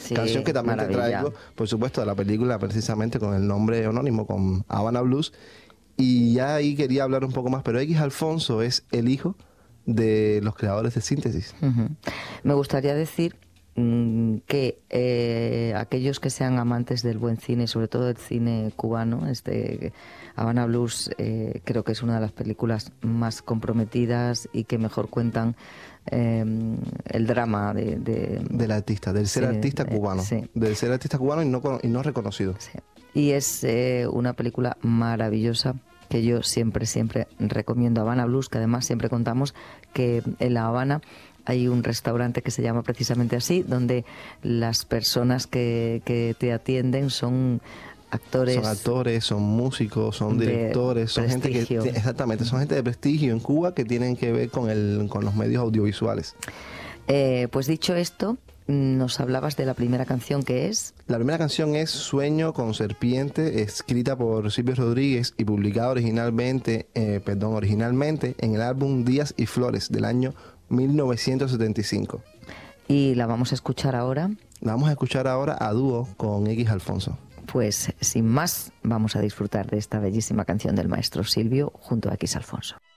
Sí, canción que también te maravilla. traigo, por supuesto, de la película precisamente con el nombre anónimo, con Havana Blues. Y ya ahí quería hablar un poco más, pero X Alfonso es el hijo de los creadores de Síntesis. Ujú. Me gustaría decir que aquellos que sean amantes del buen cine, sobre todo del cine cubano, Havana Blues, creo que es una de las películas más comprometidas y que mejor cuentan eh, el drama Del artista, del ser sí, artista cubano. sí. Del ser artista cubano y no reconocido. Sí. Y es una película maravillosa que yo siempre, siempre recomiendo. Havana Blues, que además siempre contamos que en La Habana hay un restaurante que se llama precisamente así, donde las personas que te atienden son actores. Son actores, son músicos, son de directores, son prestigio. gente que, exactamente, son gente de prestigio en Cuba que tienen que ver con los medios audiovisuales. Pues dicho esto, nos hablabas de la primera canción, que es... La primera canción es Sueño con Serpiente, escrita por Silvio Rodríguez y publicada originalmente en el álbum Días y Flores del año 1975. Y la vamos a escuchar ahora. La vamos a escuchar ahora a dúo con X Alfonso. Pues sin más, vamos a disfrutar de esta bellísima canción del maestro Silvio junto a X Alfonso.